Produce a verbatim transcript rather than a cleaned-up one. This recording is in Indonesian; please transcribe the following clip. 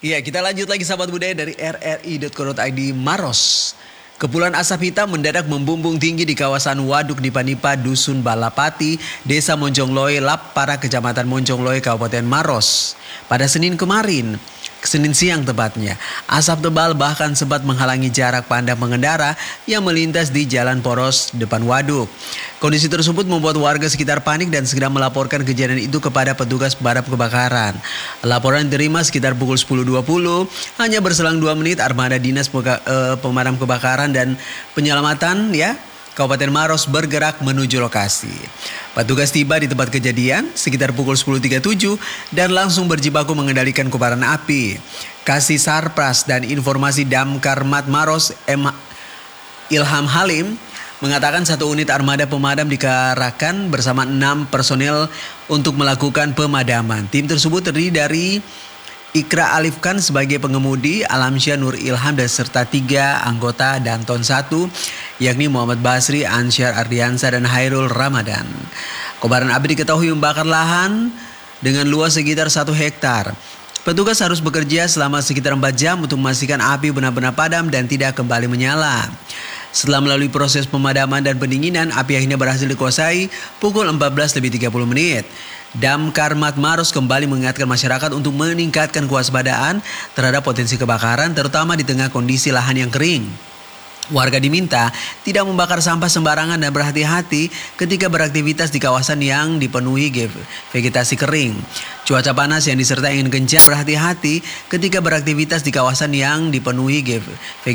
Ya, kita lanjut lagi sahabat budaya dari r r i titik co titik i d. Maros. Kepulan asap hitam mendadak membumbung tinggi di kawasan Waduk Nipa-Nipa, Dusun Balapati, Desa Monjongloe, Lapara, Kecamatan Monjongloe, Kabupaten Maros. Pada Senin kemarin, Senin siang tepatnya, asap tebal bahkan sempat menghalangi jarak pandang pengendara yang melintas di jalan poros depan waduk. Kondisi tersebut membuat warga sekitar panik dan segera melaporkan kejadian itu kepada petugas pemadam kebakaran. Laporan diterima sekitar pukul sepuluh dua puluh, hanya berselang dua menit armada dinas pemadam kebakaran dan penyelamatan ya Kabupaten Maros bergerak menuju lokasi. Petugas tiba di tempat kejadian sekitar pukul sepuluh tiga puluh tujuh dan langsung berjibaku mengendalikan kobaran api. Kasih Sarpras dan Informasi Damkar Mat Maros M. Ilham Halim mengatakan satu unit armada pemadam dikerahkan bersama enam personel untuk melakukan pemadaman. Tim tersebut terdiri dari Ikra Alif Khan sebagai pengemudi, Alamsyah Nur Ilham dan serta tiga anggota Danton satu yakni Muhammad Basri, Ansyar Ardiansa dan Hairul Ramadan. Kobaran api diketahui membakar lahan dengan luas sekitar satu hektar. Petugas harus bekerja selama sekitar empat jam untuk memastikan api benar-benar padam dan tidak kembali menyala. Setelah melalui proses pemadaman dan pendinginan, api akhirnya berhasil dikuasai pukul empat belas lebih tiga puluh menit. Damkar Mat Maros kembali mengingatkan masyarakat untuk meningkatkan kewaspadaan terhadap potensi kebakaran terutama di tengah kondisi lahan yang kering. Warga diminta tidak membakar sampah sembarangan dan berhati-hati ketika beraktivitas di kawasan yang dipenuhi vegetasi kering. Cuaca panas yang disertai angin kencang, berhati-hati ketika beraktivitas di kawasan yang dipenuhi vegetasi